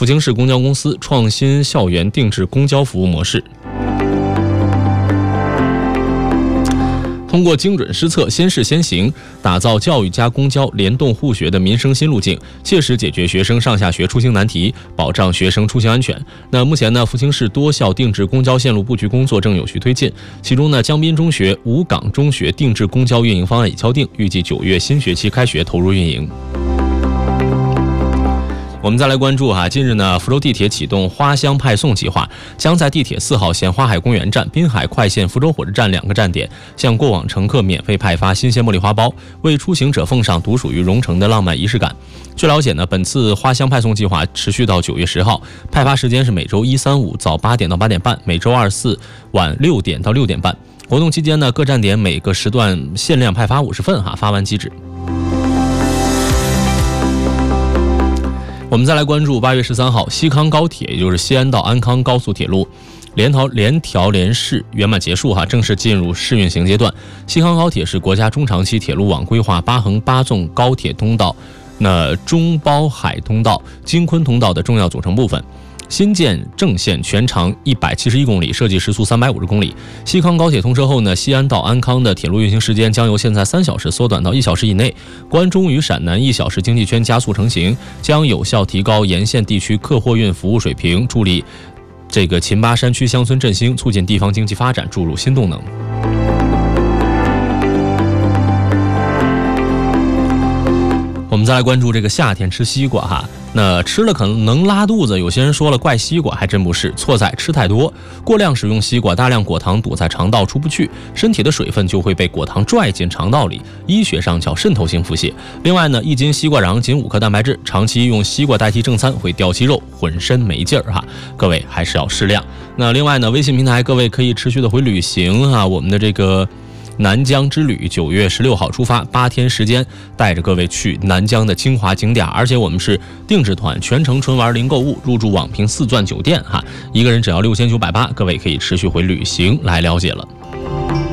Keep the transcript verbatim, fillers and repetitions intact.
福清市公交公司创新校园定制公交服务模式。通过精准施策、先试先行，打造教育加公交联动互学的民生新路径，切实解决学生上下学出行难题，保障学生出行安全。那目前呢，福清市多校定制公交线路布局工作正有序推进，其中呢，江滨中学、武岗中学定制公交运营方案已敲定，预计九月新学期开学投入运营。我们再来关注哈，近日呢，福州地铁启动花香派送计划，将在地铁四号线花海公园站、滨海快线福州火车站两个站点，向过往乘客免费派发新鲜茉莉花苞，为出行者奉上独属于蓉城的浪漫仪式感。据了解呢，本次花香派送计划持续到九月十号，派发时间是每周一、三、五早八点到八点半，每周二、四晚六点到六点半。活动期间呢，各站点每个时段限量派发五十份哈，发完即止。我们再来关注八月十三号，西康高铁，也就是西安到安康高速铁路联调联调联试圆满结束哈，正式进入试运行阶段。西康高铁是国家中长期铁路网规划八横八纵高铁通道、那中包海通道、京昆通道的重要组成部分。新建正线全长一百七十一公里，设计时速三百五十公里。西康高铁通车后呢，西安到安康的铁路运行时间将由现在三小时缩短到一小时以内。关中与陕南一小时经济圈加速成型，将有效提高沿线地区客货运服务水平，助力这个秦巴山区乡村振兴，促进地方经济发展，注入新动能。我们再来关注这个夏天吃西瓜哈，那吃了可能能拉肚子，有些人说了怪西瓜，还真不是，错在吃太多。过量使用西瓜，大量果糖堵在肠道出不去，身体的水分就会被果糖拽进肠道里，医学上叫渗透性腹泻。另外呢，一斤西瓜瓤仅五克蛋白质，长期用西瓜代替正餐会掉肌肉，浑身没劲儿哈，各位还是要适量。那另外呢，微信平台各位可以持续的回旅行哈，我们的这个南疆之旅九月十六号出发，八天时间，带着各位去南疆的精华景点，而且我们是定制团，全程纯玩零购物，入住网评四钻酒店哈，一个人只要六千九百八，各位可以持续回旅行来了解了。